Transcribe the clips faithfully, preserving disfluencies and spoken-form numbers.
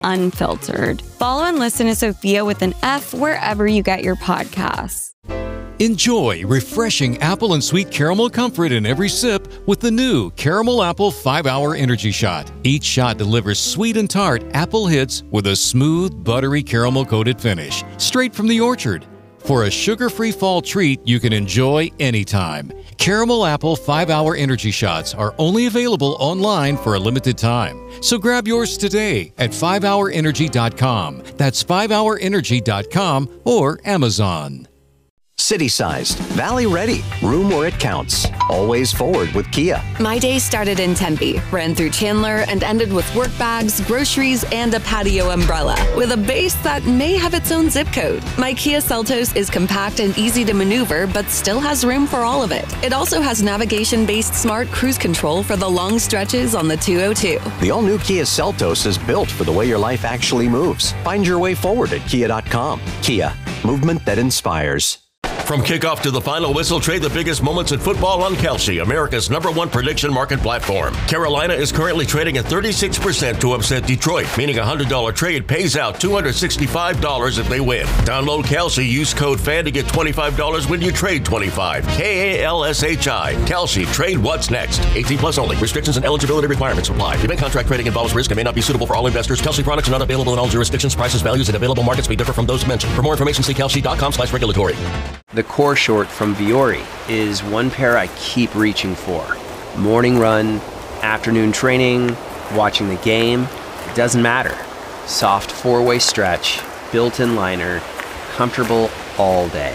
unfiltered. Follow and listen to Sophia with an F wherever you get your podcasts. Enjoy refreshing apple and sweet caramel comfort in every sip with the new Caramel Apple five hour Energy Shot. Each shot delivers sweet and tart apple hits with a smooth, buttery caramel-coated finish, straight from the orchard. For a sugar-free fall treat you can enjoy anytime. Caramel Apple five hour Energy Shots are only available online for a limited time. So grab yours today at five hour energy dot com. That's five hour energy dot com or Amazon. City-sized, valley-ready, room where it counts. Always forward with Kia. My day started in Tempe, ran through Chandler, and ended with work bags, groceries, and a patio umbrella. With a base that may have its own zip code. My Kia Seltos is compact and easy to maneuver, but still has room for all of it. It also has navigation-based smart cruise control for the long stretches on the two oh two. The all-new Kia Seltos is built for the way your life actually moves. Find your way forward at kia dot com. Kia, movement that inspires. From kickoff to the final whistle, trade the biggest moments in football on Kelsey, America's number one prediction market platform. Carolina is currently trading at thirty-six percent to upset Detroit, meaning a one hundred dollars trade pays out two hundred sixty-five dollars if they win. Download Kelsey, use code FAN to get twenty-five dollars when you trade twenty-five dollars. K A L S H I. Kelsey, trade what's next. eighteen plus only. Restrictions and eligibility requirements apply. Event contract trading involves risk and may not be suitable for all investors. Kelsey products are not available in all jurisdictions. Prices, values, and available markets may differ from those mentioned. For more information, see kelsey dot com slash regulatory. The core short from Vuori is one pair I keep reaching for. Morning run, afternoon training, watching the game, it doesn't matter. Soft four-way stretch, built-in liner, comfortable all day.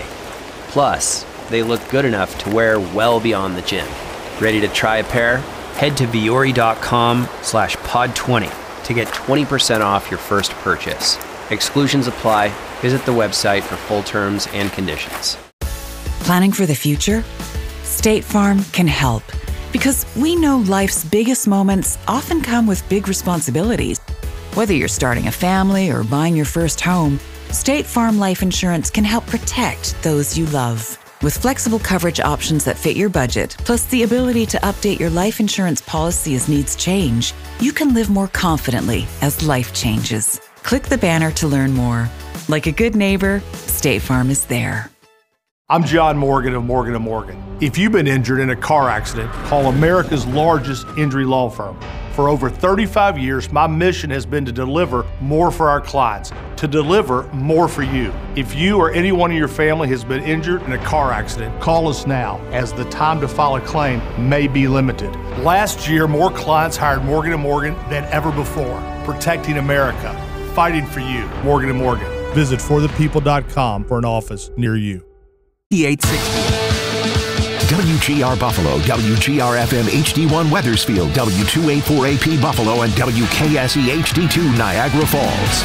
Plus, they look good enough to wear well beyond the gym. Ready to try a pair? Head to vuori dot com slash pod twenty to get twenty percent off your first purchase. Exclusions apply. Visit the website for full terms and conditions. Planning for the future? State Farm can help, because we know life's biggest moments often come with big responsibilities. Whether you're starting a family or buying your first home, State Farm Life Insurance can help protect those you love. With flexible coverage options that fit your budget, plus the ability to update your life insurance policy as needs change, you can live more confidently as life changes. Click the banner to learn more. Like a good neighbor, State Farm is there. I'm John Morgan of Morgan and Morgan. If you've been injured in a car accident, call America's largest injury law firm. For over thirty-five years, my mission has been to deliver more for our clients, to deliver more for you. If you or anyone in your family has been injured in a car accident, call us now, as the time to file a claim may be limited. Last year, more clients hired Morgan and Morgan than ever before, protecting America, fighting for you. Morgan and Morgan. Visit for the people dot com for an office near you. eight sixty. W G R Buffalo, W G R F M H D one Weathersfield, W two eighty-four A P Buffalo, and W K S E H D two Niagara Falls.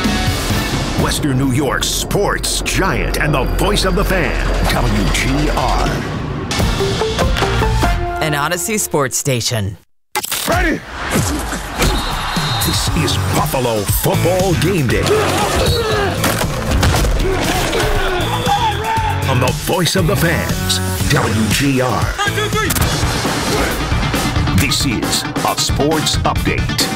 Western New York's sports giant and the voice of the fan, W G R. An Odyssey sports station. Ready? This is Buffalo Football Game Day. On the voice of the fans, W G R. This is a sports update.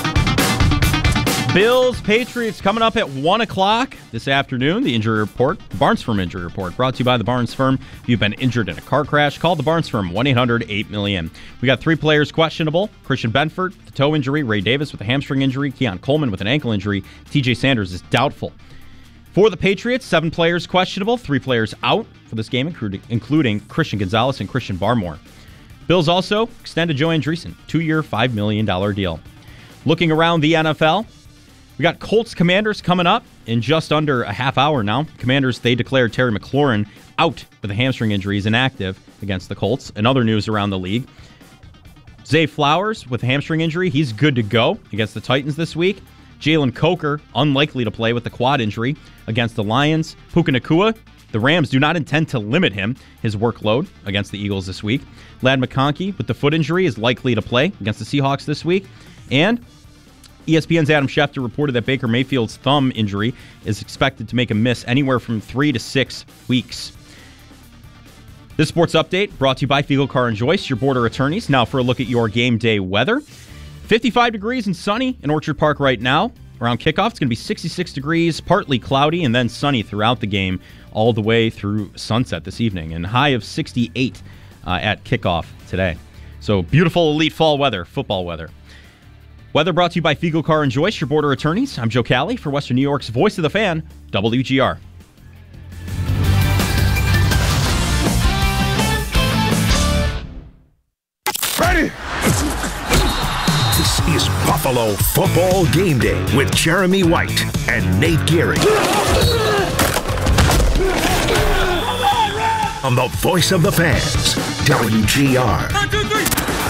Bills, Patriots coming up at one o'clock this afternoon. The injury report, the Barnes Firm injury report, brought to you by the Barnes Firm. If you've been injured in a car crash, call the Barnes Firm, one eight hundred eight million. We got three players questionable. Christian Benford with a toe injury, Ray Davis with a hamstring injury, Keon Coleman with an ankle injury, T J Sanders is doubtful. For the Patriots, seven players questionable, three players out for this game, including, including Christian Gonzalez and Christian Barmore. Bills also extended Joe Andreessen, two-year, five million dollars deal. Looking around the N F L, we got Colts Commanders coming up in just under a half hour now. Commanders, they declared Terry McLaurin out with a hamstring injury. He's inactive against the Colts. And other news around the league, Zay Flowers with a hamstring injury. He's good to go against the Titans this week. Jalen Coker, unlikely to play with the quad injury against the Lions. Puka Nacua, the Rams do not intend to limit him, his workload against the Eagles this week. Ladd McConkey with the foot injury is likely to play against the Seahawks this week. And E S P N's Adam Schefter reported that Baker Mayfield's thumb injury is expected to make him miss anywhere from three to six weeks. This sports update brought to you by Fiegel Car and Joyce, your border attorneys. Now for a look at your game day weather. fifty-five degrees and sunny in Orchard Park right now. Around kickoff, it's going to be sixty-six degrees, partly cloudy, and then sunny throughout the game all the way through sunset this evening, and high of sixty-eight uh, at kickoff today. So beautiful elite fall weather, football weather. Weather brought to you by Fiegel Car and Joyce, your border attorneys. I'm Joe Cali for Western New York's Voice of the Fan, W G R. Ready? This is Buffalo Football Game Day with Jeremy White and Nate Geary. On the Voice of the Fans, W G R. One, two, three.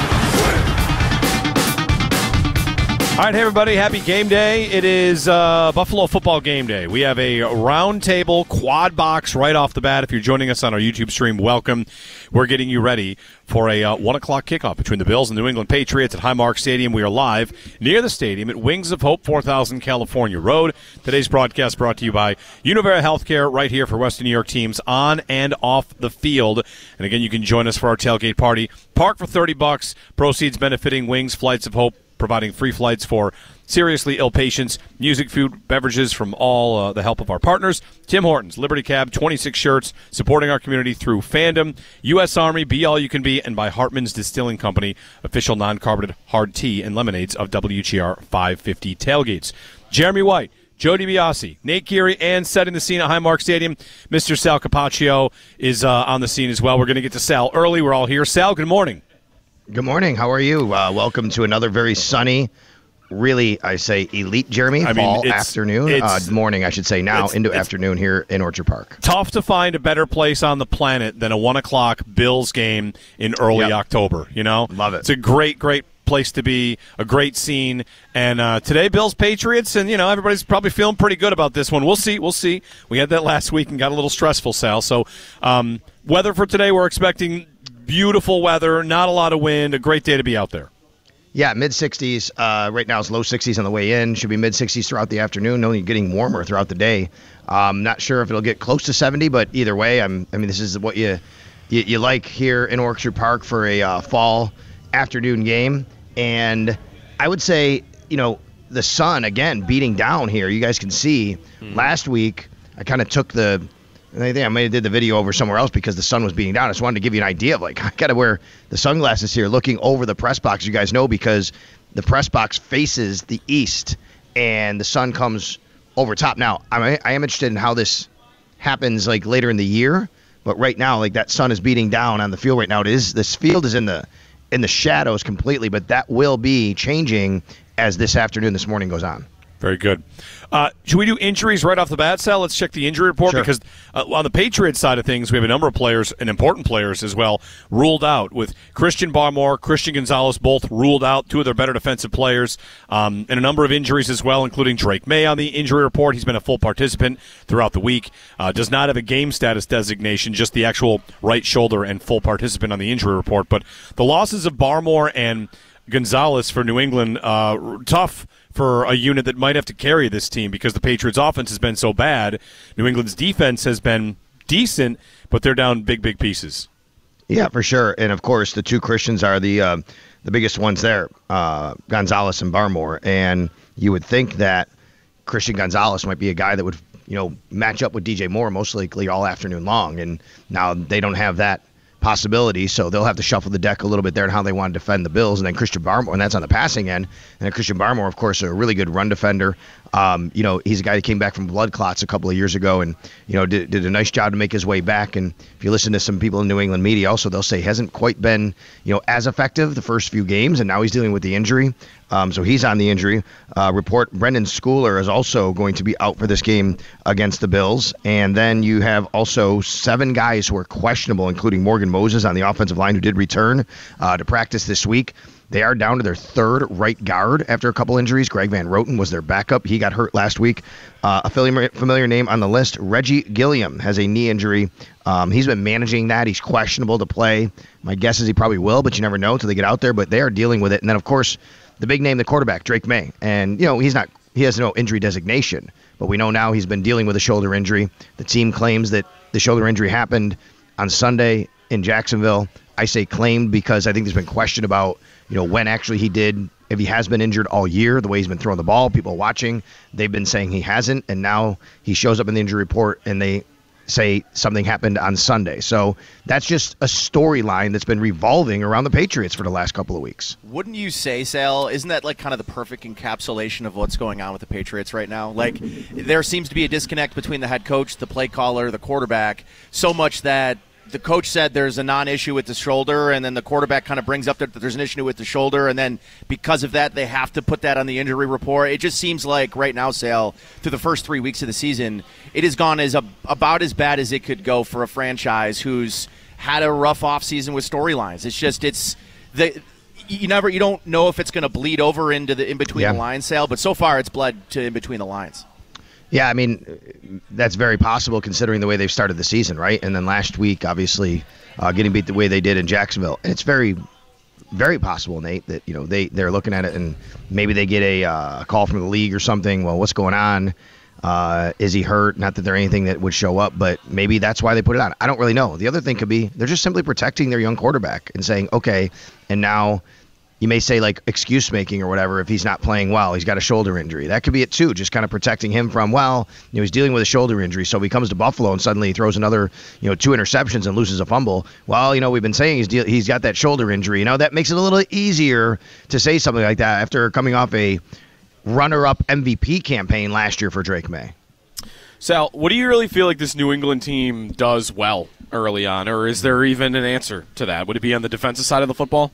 All right, hey everybody, happy game day. It is uh, Buffalo Football Game Day. We have a round table quad box right off the bat. If you're joining us on our YouTube stream, welcome. We're getting you ready for a uh, one o'clock kickoff between the Bills and New England Patriots at Highmark Stadium. We are live near the stadium at Wings of Hope, four thousand California Road. Today's broadcast brought to you by Univera Healthcare, right here for Western New York teams on and off the field. And again, you can join us for our tailgate party. Park for thirty bucks. Proceeds benefiting Wings Flights of Hope, providing free flights for seriously ill patients, music, food, beverages from all uh, the help of our partners. Tim Hortons, Liberty Cab, twenty-six shirts, supporting our community through Fandom, U S Army, Be All You Can Be, and by Hartman's Distilling Company, official non-carbonated hard tea and lemonades of W G R five fifty tailgates. Jeremy White, Joe DiBiase, Nate Geary, and setting the scene at Highmark Stadium, Mister Sal Capaccio is uh, on the scene as well. We're going to get to Sal early. We're all here. Sal, good morning. Good morning. How are you? Uh, welcome to another very sunny, really, I say, elite, Jeremy, I mean, fall it's, afternoon, it's, uh, morning, I should say, now it's, into it's afternoon here in Orchard Park. Tough to find a better place on the planet than a one o'clock Bills game in early Yep. October, you know? Love it. It's a great, great place to be, a great scene. And uh, today, Bills Patriots, and, you know, everybody's probably feeling pretty good about this one. We'll see. We'll see. We had that last week and got a little stressful, Sal. So um, weather for today, we're expecting beautiful weather, not a lot of wind, a great day to be out there. Yeah, mid-sixties. Uh, right now it's low sixties on the way in. Should be mid-sixties throughout the afternoon, only getting warmer throughout the day. Um, not sure if it'll get close to seventy, but either way, I'm, I mean, this is what you, you, you like here in Orchard Park for a uh, fall afternoon game. And I would say, you know, the sun, again, beating down here. You guys can see mm. last week I kind of took the – I think I may have did the video over somewhere else because the sun was beating down. I just wanted to give you an idea of, like, I got to wear the sunglasses here looking over the press box, you guys know, because the press box faces the east and the sun comes over top. Now, I I am interested in how this happens, like, later in the year, but right now, like, that sun is beating down on the field right now. It is, this field is in the in the shadows completely, but that will be changing as this afternoon, this morning goes on. Very good. Uh, should we do injuries right off the bat, Sal? Let's check the injury report, sure. because uh, on the Patriots side of things, we have a number of players, and important players as well, ruled out, with Christian Barmore, Christian Gonzalez both ruled out, two of their better defensive players, um, and a number of injuries as well, including Drake May on the injury report. He's been a full participant throughout the week. Uh, does not have a game status designation, just the actual right shoulder and full participant on the injury report. But the losses of Barmore and Gonzalez for New England, uh, tough for a unit that might have to carry this team because the Patriots' offense has been so bad. New England's defense has been decent, but they're down big, big pieces. Yeah, for sure. And, of course, the two Christians are the uh, the biggest ones there, uh, Gonzalez and Barmore. And you would think that Christian Gonzalez might be a guy that would, you know, match up with D J Moore most likely all afternoon long. And now they don't have that possibility, so they'll have to shuffle the deck a little bit there on how they want to defend the Bills. And then Christian Barmore, and that's on the passing end. And then Christian Barmore, of course, a really good run defender. Um, you know, he's a guy that came back from blood clots a couple of years ago and, you know, did, did a nice job to make his way back. And if you listen to some people in New England media also, they'll say he hasn't quite been, you know, as effective the first few games, and now he's dealing with the injury. Um, so he's on the injury uh, report. Brendan Schooler is also going to be out for this game against the Bills. And then you have also seven guys who are questionable, including Morgan Moses on the offensive line, who did return uh, to practice this week. They are down to their third right guard after a couple injuries. Greg Van Roten was their backup. He got hurt last week. Uh, a familiar, familiar name on the list, Reggie Gilliam, has a knee injury. Um, he's been managing that. He's questionable to play. My guess is he probably will, but you never know until they get out there. But they are dealing with it. And then, of course, the big name, the quarterback, Drake May. And, you know, he's not, he has no injury designation, but we know now he's been dealing with a shoulder injury. The team claims that the shoulder injury happened on Sunday in Jacksonville. I say claimed because I think there's been question about, you know, when actually he did if he has been injured all year, the way he's been throwing the ball, people watching, they've been saying he hasn't, and now he shows up in the injury report and they say something happened on Sunday. So that's just a storyline that's been revolving around the Patriots for the last couple of weeks. Wouldn't you say, Sal, isn't that like kind of the perfect encapsulation of what's going on with the Patriots right now? Like, there seems to be a disconnect between the head coach, the play caller, the quarterback, so much that the coach said there's a non-issue with the shoulder, and then the quarterback kind of brings up that there's an issue with the shoulder, and then because of that, they have to put that on the injury report. It just seems like right now, Sal, through the first three weeks of the season, it has gone as a, about as bad as it could go for a franchise who's had a rough offseason with storylines. It's just, it's the you never, you don't know if it's going to bleed over into the in between yeah. the lines, Sal, but so far it's bled to in between the lines. Yeah, I mean, that's very possible considering the way they've started the season, right? And then last week, obviously, uh, getting beat the way they did in Jacksonville. And it's very, very possible, Nate, that, you know, they, they're looking at it and maybe they get a uh, call from the league or something. Well, what's going on? Uh, is he hurt? Not that there's anything that would show up, but maybe that's why they put it on. I don't really know. The other thing could be they're just simply protecting their young quarterback and saying, okay, and now you may say like excuse making or whatever if he's not playing well. He's got a shoulder injury. That could be it too, just kind of protecting him from, well, you know, he's dealing with a shoulder injury, so he comes to Buffalo and suddenly he throws another, you know, two interceptions and loses a fumble. Well, you know, we've been saying he's de- he's got that shoulder injury. You know, that makes it a little easier to say something like that after coming off a runner-up M V P campaign last year for Drake May. Sal, what do you really feel like this New England team does well early on, or is there even an answer to that? Would it be on the defensive side of the football?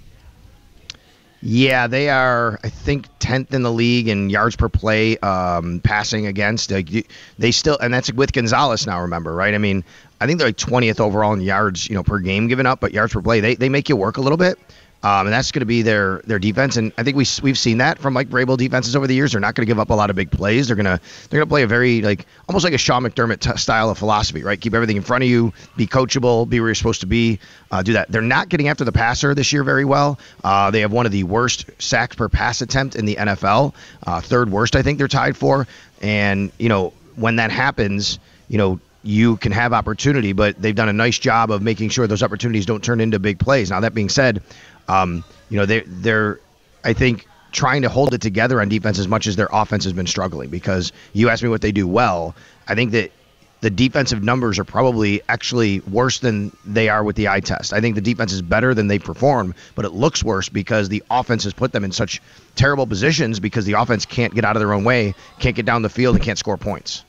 Yeah, they are, I think, tenth in the league in yards per play um, passing against. Like, they still, and that's with Gonzalez now, remember, right? I mean, I think they're like twentieth overall in yards, you know, per game given up, but yards per play, they, they make you work a little bit. Um, and that's going to be their their defense, and I think we we've seen that from like Vrabel defenses over the years. They're not going to give up a lot of big plays. They're gonna they're gonna play a very like almost like a Sean McDermott t- style of philosophy, right? Keep everything in front of you, be coachable, be where you're supposed to be. Uh, do that. They're not getting after the passer this year very well. Uh, they have one of the worst sacks per pass attempt in the N F L, uh, third worst I think they're tied for. And you know when that happens, you know. You can have opportunity, but they've done a nice job of making sure those opportunities don't turn into big plays. Now, that being said, um, you know, they're, they're, I think, trying to hold it together on defense as much as their offense has been struggling, because you asked me what they do well. I think that the defensive numbers are probably actually worse than they are with the eye test. I think the defense is better than they perform, but it looks worse because the offense has put them in such terrible positions because the offense can't get out of their own way, can't get down the field, and can't score points.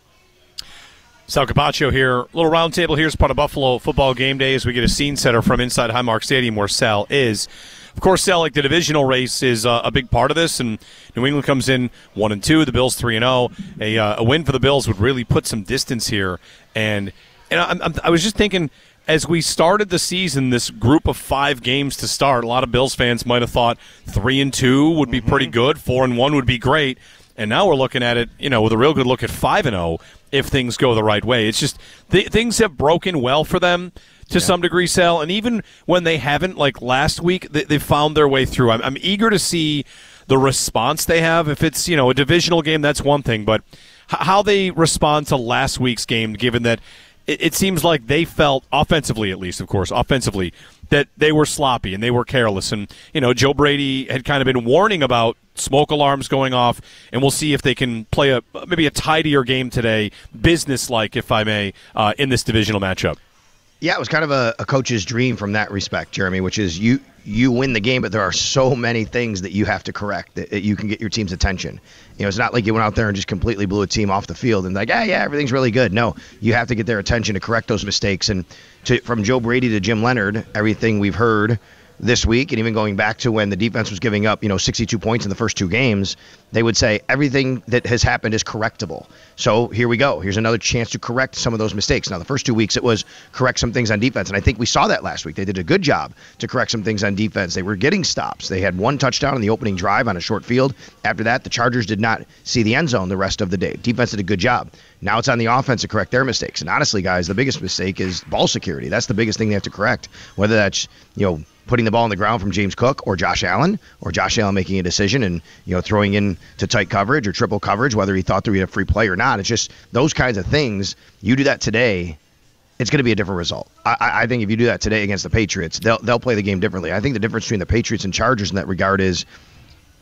Sal Capaccio here. A little roundtable here as part of Buffalo Football Game Day as we get a scene setter from inside Highmark Stadium where Sal is. Of course, Sal, like the divisional race is uh, a big part of this, and New England comes in one and two. The Bills three and zero. A uh, a win for the Bills would really put some distance here. And and I, I'm, I was just thinking, as we started the season, this group of five games to start, a lot of Bills fans might have thought three and two would be mm-hmm. pretty good, four and one would be great. And now we're looking at it, you know, with a real good look at five and zero if things go the right way. It's just th- things have broken well for them to yeah. some degree, Sal. And even when they haven't, like last week, they, they've found their way through. I'm, I'm eager to see the response they have. If it's, you know, a divisional game, that's one thing. But h- how they respond to last week's game, given that it, it seems like they felt, offensively at least, of course, offensively, that they were sloppy and they were careless. And, you know, Joe Brady had kind of been warning about smoke alarms going off, and we'll see if they can play a maybe a tidier game today, business-like, if I may, uh, in this divisional matchup. Yeah, it was kind of a, a coach's dream from that respect, Jeremy, which is you you win the game, but there are so many things that you have to correct that, that you can get your team's attention. You know, it's not like you went out there and just completely blew a team off the field and like, yeah, yeah, everything's really good. No, you have to get their attention to correct those mistakes. And to, from Joe Brady to Jim Leonard, everything we've heard this week, and even going back to when the defense was giving up, you know, sixty-two points in the first two games, they would say everything that has happened is correctable. So here we go. Here's another chance to correct some of those mistakes. Now, the first two weeks, it was correct some things on defense, and I think we saw that last week. They did a good job to correct some things on defense. They were getting stops. They had one touchdown on the opening drive on a short field. After that, the Chargers did not see the end zone the rest of the day. Defense did a good job. Now it's on the offense to correct their mistakes. And honestly, guys, the biggest mistake is ball security. That's the biggest thing they have to correct, whether that's, you know, putting the ball on the ground from James Cook or Josh Allen, or Josh Allen making a decision and, you know, throwing in to tight coverage or triple coverage, whether he thought that we had a free play or not. It's just those kinds of things. You do that today, it's going to be a different result. I, I think if you do that today against the Patriots, they'll they'll play the game differently. I think the difference between the Patriots and Chargers in that regard is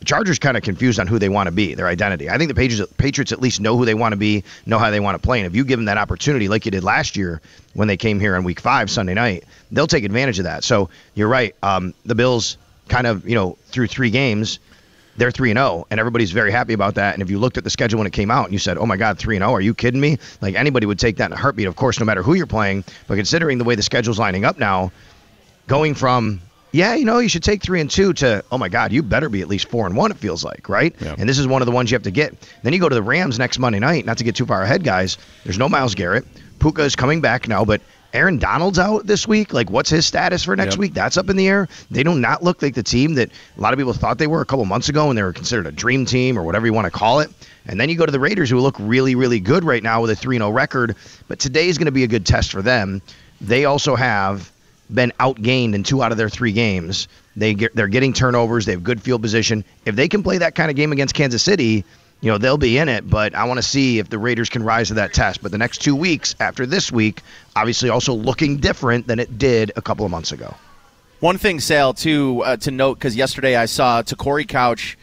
The Chargers kind of confused on who they want to be, their identity. I think the Patriots, Patriots at least know who they want to be, know how they want to play. And if you give them that opportunity, like you did last year when they came here on week five, Sunday night, they'll take advantage of that. So you're right. Um, the Bills kind of, you know, through three games, they're three and oh, and everybody's very happy about that. And if you looked at the schedule when it came out and you said, oh, my God, three and oh, are you kidding me? Like, anybody would take that in a heartbeat, of course, no matter who you're playing. But considering the way the schedule's lining up now, going from – yeah, you know, you should take three and two to, oh my God, you better be at least four and one, it feels like, right? Yeah. And this is one of the ones you have to get. Then you go to the Rams next Monday night, not to get too far ahead, guys. There's no Myles Garrett. Puka is coming back now, but Aaron Donald's out this week. Like, what's his status for next yep. week? That's up in the air. They do not look like the team that a lot of people thought they were a couple months ago when they were considered a dream team or whatever you want to call it. And then you go to the Raiders, who look really, really good right now with a three and oh record. But today is going to be a good test for them. They also have been outgained in two out of their three games. They get, they're getting turnovers. They have good field position. If they can play that kind of game against Kansas City, you know, they'll be in it. But I want to see if the Raiders can rise to that test. But the next two weeks after this week, obviously also looking different than it did a couple of months ago. One thing, Sal, too, uh, to note, because yesterday I saw Takori Couch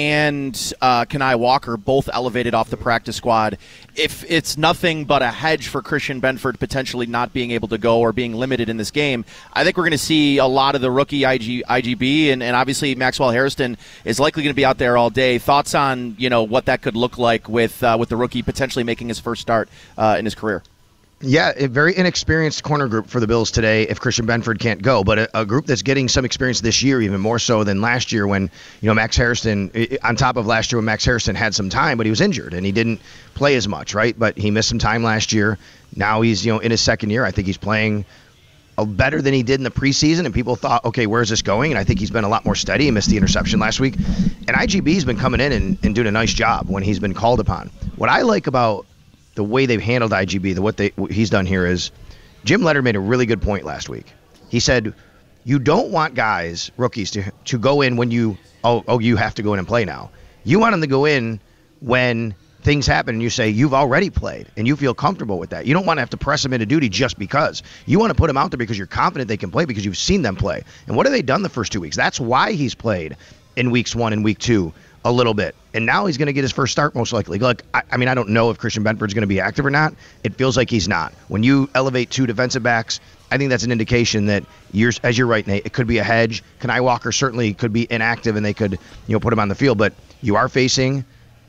and uh, Kenai Walker both elevated off the practice squad. If it's nothing but a hedge for Christian Benford potentially not being able to go or being limited in this game, I think we're going to see a lot of the rookie I G, I G B, and, and obviously Maxwell Hairston is likely going to be out there all day. Thoughts on, you know, what that could look like with uh, with the rookie potentially making his first start uh, in his career? Yeah, a very inexperienced corner group for the Bills today if Christian Benford can't go, but a, a group that's getting some experience this year, even more so than last year when, you know, Max Hairston, on top of last year when Max Hairston had some time, but he was injured and he didn't play as much, right? But he missed some time last year. Now he's, you know, in his second year. I think he's playing better than he did in the preseason, and people thought, okay, where's this going? And I think he's been a lot more steady. He missed the interception last week. And I G B's been coming in and, and doing a nice job when he's been called upon. What I like about the way they've handled I G B, the what they what he's done here is, Jim Leonard made a really good point last week. He said, you don't want guys, rookies, to to go in when you, oh, oh, you have to go in and play now. You want them to go in when things happen and you say, you've already played, and you feel comfortable with that. You don't want to have to press them into duty just because. You want to put them out there because you're confident they can play because you've seen them play. And what have they done the first two weeks? That's why he's played in weeks one and week two a little bit. And now he's going to get his first start most likely. Look, I, I mean, I don't know if Christian Benford's going to be active or not. It feels like he's not. When you elevate two defensive backs, I think that's an indication that, you're, as you're right, Nate, it could be a hedge. Kenai Walker certainly could be inactive and they could, you know, put him on the field. But you are facing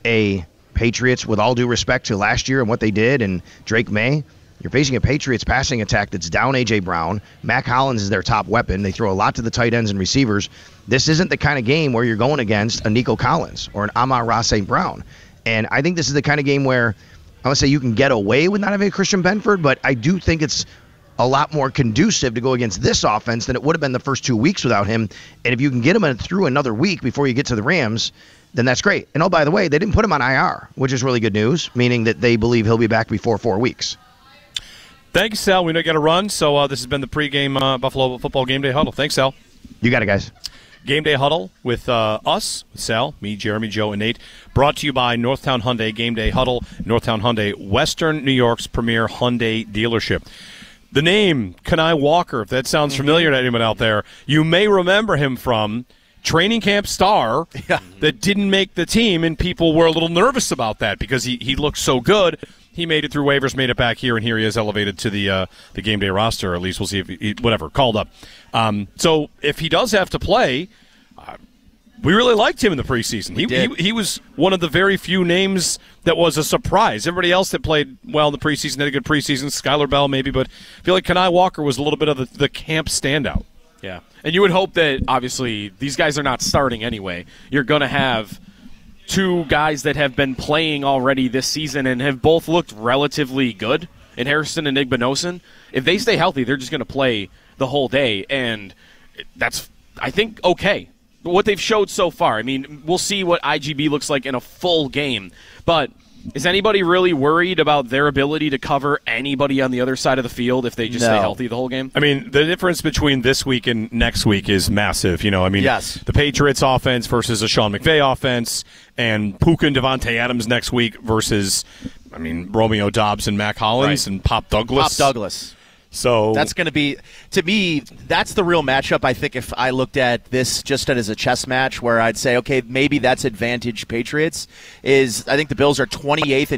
a Patriots, with all due respect to last year and what they did and Drake May, you're facing a Patriots passing attack that's down A J. Brown. Mac Hollins is their top weapon. They throw a lot to the tight ends and receivers. This isn't the kind of game where you're going against a Nico Collins or an Amon-Ra Saint Brown. And I think this is the kind of game where I would say you can get away with not having a Christian Benford, but I do think it's a lot more conducive to go against this offense than it would have been the first two weeks without him. And if you can get him through another week before you get to the Rams, then that's great. And oh, by the way, they didn't put him on I R, which is really good news, meaning that they believe he'll be back before four weeks. Thanks, Sal. We know you got to run, so uh, this has been the pregame uh, Buffalo Football Game Day Huddle. Thanks, Sal. You got it, guys. Game Day Huddle with uh, us, with Sal, me, Jeremy, Joe, and Nate. Brought to you by Northtown Hyundai Game Day Huddle. Northtown Hyundai, Western New York's premier Hyundai dealership. The name, Kenai Walker, if that sounds familiar to anyone out there, you may remember him from training camp star yeah. that didn't make the team, and people were a little nervous about that because he, he looked so good. He made it through waivers, made it back here, and here he is elevated to the uh, the game day roster. Or at least we'll see if he, whatever, called up. Um, so if he does have to play, uh, we really liked him in the preseason. He, he he was one of the very few names that was a surprise. Everybody else that played well in the preseason had a good preseason. Skylar Bell maybe, but I feel like Kenai Walker was a little bit of the, the camp standout. Yeah, and you would hope that, obviously, these guys are not starting anyway. You're going to have two guys that have been playing already this season and have both looked relatively good in Hairston and Igbinosun. If they stay healthy, they're just going to play the whole day, and that's, I think, okay. What they've showed so far. I mean, we'll see what I G B looks like in a full game, but is anybody really worried about their ability to cover anybody on the other side of the field if they just No. stay healthy the whole game? I mean, the difference between this week and next week is massive. You know, I mean, Yes. the Patriots offense versus a Sean McVay offense, and Puka and Devontae Adams next week versus, I mean, Romeo Doubs and Mac Hollins Right. and Pop Douglas. Pop Douglas. So that's going to be, to me, that's the real matchup. I think if I looked at this just as a chess match, where I'd say, okay, maybe that's advantage Patriots. Is I think the Bills are twenty-eighth in